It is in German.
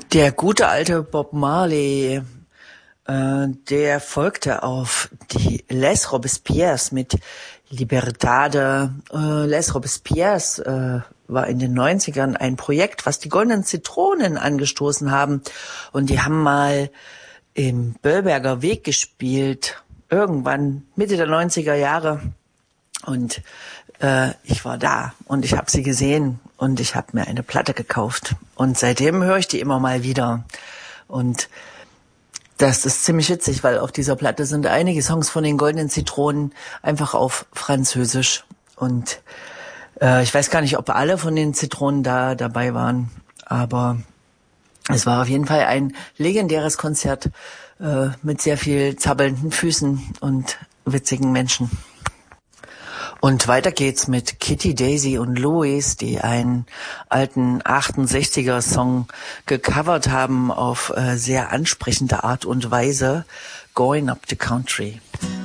Der gute alte Bob Marley, der folgte auf die Les Robespierres mit Libertade. Les Robespierres war in den 90ern ein Projekt, was die Goldenen Zitronen angestoßen haben. Und die haben mal im Böllberger Weg gespielt, irgendwann Mitte der 90er Jahre. Und ich war da und ich habe sie gesehen und ich habe mir eine Platte gekauft. Und seitdem höre ich die immer mal wieder. Und das ist ziemlich witzig, weil auf dieser Platte sind einige Songs von den Goldenen Zitronen einfach auf Französisch. Und ich weiß gar nicht, ob alle von den Zitronen da dabei waren, aber es war auf jeden Fall ein legendäres Konzert mit sehr viel zappelnden Füßen und witzigen Menschen. Und weiter geht's mit Kitty, Daisy und Louis, die einen alten 68er-Song gecovert haben auf sehr ansprechende Art und Weise, Going Up the Country.